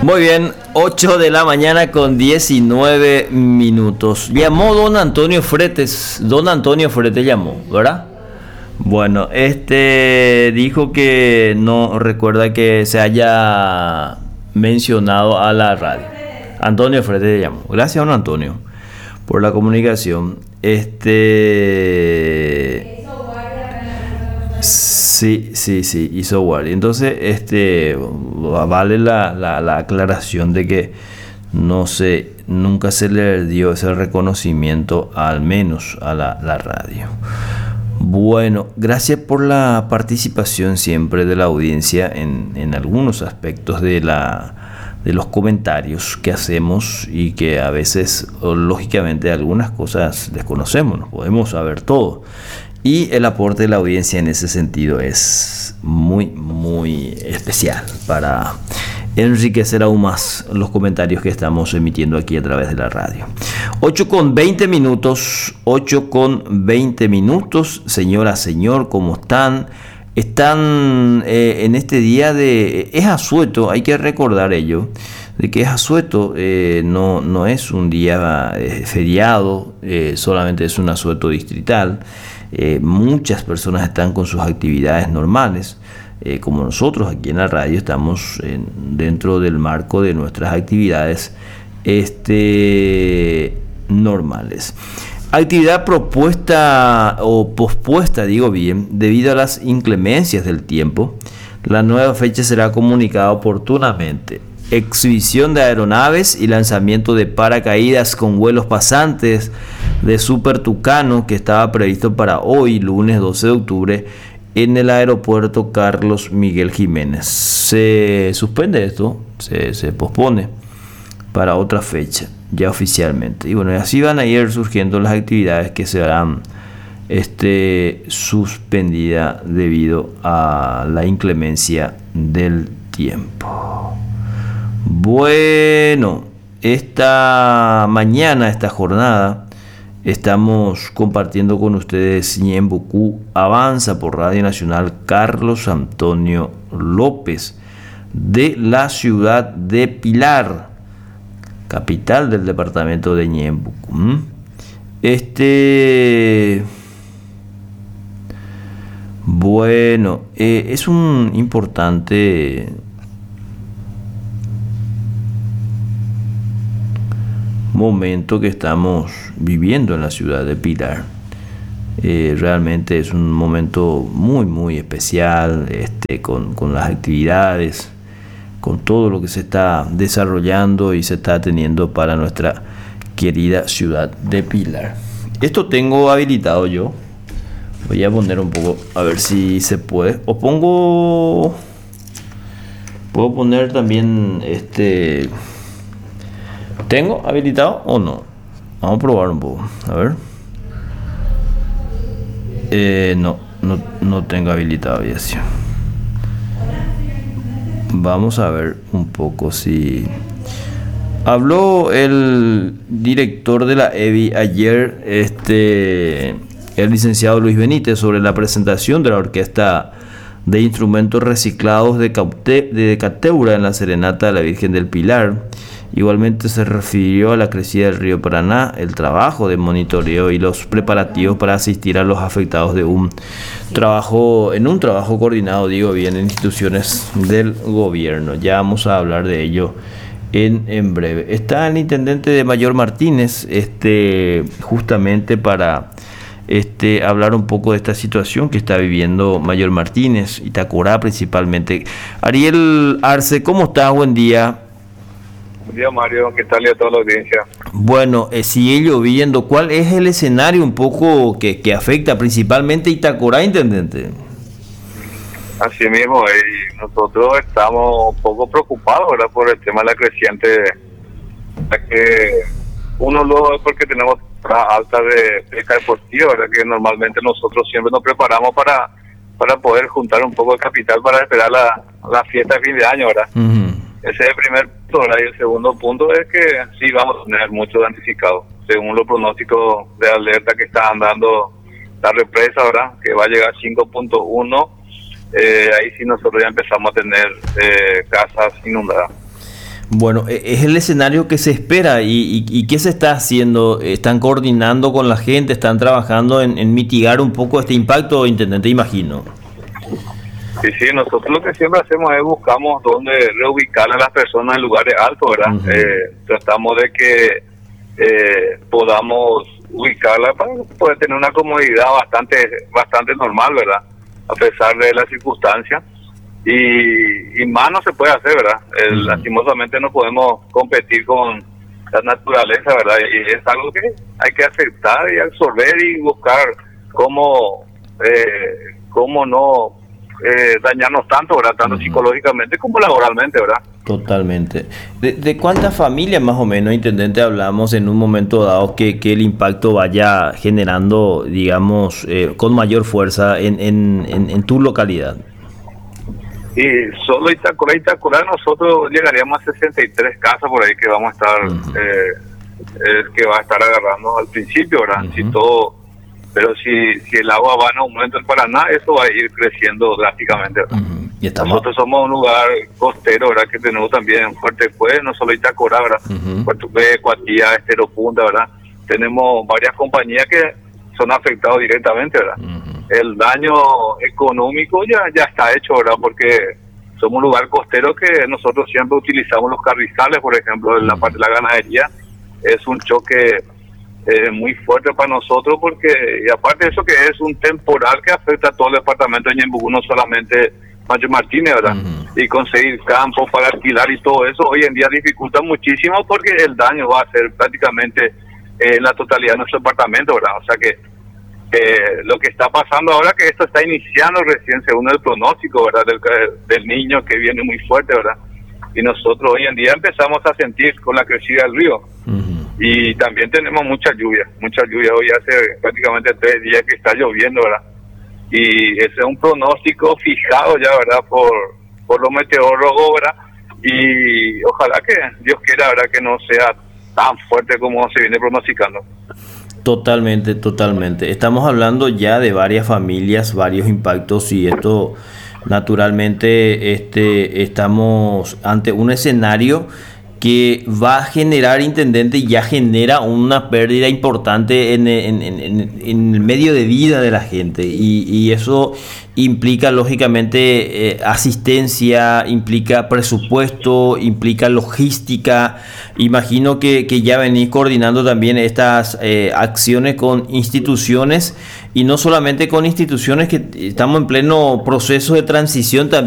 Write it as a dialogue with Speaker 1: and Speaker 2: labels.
Speaker 1: Muy bien, 8 de la mañana con 19 minutos. Llamó don Antonio Fretes. Don Antonio Fretes llamó, ¿verdad? Bueno, dijo que no recuerda que se haya mencionado a la radio. Antonio Fretes llamó. Gracias, don Antonio, por la comunicación. Sí, hizo guardia. Entonces, vale la aclaración de que nunca se le dio ese reconocimiento, al menos a la radio. Bueno, gracias por la participación siempre de la audiencia en algunos aspectos de los comentarios que hacemos, y que a veces, lógicamente, algunas cosas desconocemos, no podemos saber todo. Y el aporte de la audiencia en ese sentido es muy, muy especial para enriquecer aún más los comentarios que estamos emitiendo aquí a través de la radio. 8 con 20 minutos, señora, señor, ¿cómo están? Están en este día es asueto, hay que recordar ello, de que es asueto, no es un día feriado, solamente es un asueto distrital. Muchas personas están con sus actividades normales, como nosotros aquí en la radio estamos dentro del marco de nuestras actividades normales. Actividad propuesta o pospuesta, digo bien, debido a las inclemencias del tiempo. La nueva fecha será comunicada oportunamente. Exhibición de aeronaves y lanzamiento de paracaídas con vuelos pasantes de Super Tucano, que estaba previsto para hoy, lunes 12 de octubre, en el aeropuerto Carlos Miguel Jiménez. Se suspende esto, se pospone para otra fecha, ya oficialmente. Y bueno, así van a ir surgiendo las actividades que serán suspendidas debido a la inclemencia del tiempo. Bueno, esta jornada, estamos compartiendo con ustedes Ñembucú Avanza por Radio Nacional Carlos Antonio López, de la ciudad de Pilar, capital del departamento de Ñembucú. Bueno, es un importante momento que estamos viviendo en la ciudad de Pilar. Realmente es un momento muy, muy especial, con las actividades, con todo lo que se está desarrollando y se está teniendo para nuestra querida ciudad de Pilar. Esto tengo habilitado yo. Voy a poner un poco, a ver si se puede. Puedo poner también ¿Tengo habilitado o no? Vamos a probar un poco. A ver. No tengo habilitado aviación. Vamos a ver un poco si... Habló el director de la EBI ayer, el licenciado Luis Benítez, sobre la presentación de la Orquesta de Instrumentos Reciclados de Cateura en la Serenata de la Virgen del Pilar. Igualmente se refirió a la crecida del río Paraná, el trabajo de monitoreo y los preparativos para asistir a los afectados de un trabajo coordinado, en instituciones del gobierno. Ya vamos a hablar de ello en breve. Está el intendente de Mayor Martínez, justamente para hablar un poco de esta situación que está viviendo Mayor Martínez, Itacurá principalmente. Ariel Arce, ¿cómo estás? Buen día.
Speaker 2: Buen día, Mario, ¿qué tal y a toda la audiencia?
Speaker 1: Bueno, sigue lloviendo. ¿Cuál es el escenario un poco que afecta principalmente a Itacurá, intendente?
Speaker 2: Así mismo, y nosotros estamos un poco preocupados, ¿verdad?, por el tema de la creciente, ya que uno lo es porque tenemos alta de pesca deportiva, ¿verdad?, que normalmente nosotros siempre nos preparamos para poder juntar un poco de capital para esperar la fiesta de fin de año, ¿verdad? Uh-huh. Ese es el primer punto, ¿verdad? Y el segundo punto es que sí vamos a tener mucho damnificado, según los pronósticos de alerta que están dando la represa, ¿verdad?, que va a llegar a 5.1. Ahí sí nosotros ya empezamos a tener casas inundadas.
Speaker 1: Bueno, es el escenario que se espera y ¿qué se está haciendo? ¿Están coordinando con la gente? ¿Están trabajando en mitigar un poco este impacto, intendente, imagino?
Speaker 2: Sí, sí, nosotros lo que siempre hacemos es buscamos dónde reubicar a las personas en lugares altos, ¿verdad? Tratamos de que podamos ubicarla para poder tener una comodidad bastante normal, ¿verdad? A pesar de las circunstancias. Y más no se puede hacer, ¿verdad? Lastimosamente no podemos competir con la naturaleza, ¿verdad? Y es algo que hay que aceptar y absorber y buscar cómo no dañarnos tanto, ¿verdad? Tanto psicológicamente como laboralmente, ¿verdad?
Speaker 1: Totalmente. ¿De cuántas familias más o menos, intendente, hablamos en un momento dado que el impacto vaya generando, digamos, con mayor fuerza en tu localidad?
Speaker 2: Y solo Itacurá nosotros llegaríamos a 63 casas por ahí que vamos a estar, que va a estar agarrando al principio, ¿verdad? Si todo, pero si el agua va en aumento en Paraná, eso va a ir creciendo drásticamente, ¿verdad? Y nosotros somos un lugar costero, ¿verdad? Que tenemos también Fuerte Pueblo, no solo Itacurá, ¿verdad? Puerto Pueblo, Cuatía, Estero Punta, ¿verdad? Tenemos varias compañías que son afectados directamente, ¿verdad? El daño económico ya está hecho, ¿verdad? Porque somos un lugar costero que nosotros siempre utilizamos los carrizales, por ejemplo, en la parte de la ganadería. Es un choque muy fuerte para nosotros porque, y aparte de eso, que es un temporal que afecta a todo el departamento de Ñembucú, no solamente Mayo Martínez, ¿verdad? Y conseguir campo para alquilar y todo eso hoy en día dificulta muchísimo porque el daño va a ser prácticamente en la totalidad de nuestro departamento, ¿verdad? O sea que lo que está pasando ahora, que esto está iniciando recién según el pronóstico, ¿verdad? Del niño que viene muy fuerte, ¿verdad? Y nosotros hoy en día empezamos a sentir con la crecida del río. Y también tenemos mucha lluvia. Hoy hace prácticamente 3 días que está lloviendo, ¿verdad? Y ese es un pronóstico fijado ya, ¿verdad? Por los meteorólogos, ¿verdad? Y ojalá que Dios quiera, ¿verdad? Que no sea tan fuerte como se viene pronosticando.
Speaker 1: Totalmente. Estamos hablando ya de varias familias, varios impactos y esto naturalmente estamos ante un escenario que va a generar, intendente, y ya genera una pérdida importante en el medio de vida de la gente y eso implica lógicamente asistencia, implica presupuesto, implica logística. Imagino que ya venís coordinando también estas acciones con instituciones y no solamente con instituciones, que estamos en pleno proceso de transición también